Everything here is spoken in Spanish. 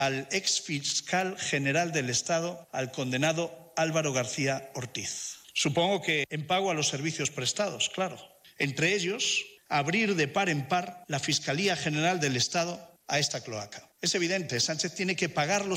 al ex fiscal general del Estado, al condenado Álvaro García Ortiz. Supongo que en pago a los servicios prestados, claro. Entre ellos, abrir de par en par la Fiscalía General del Estado a esta cloaca. Es evidente, Sánchez tiene que pagar los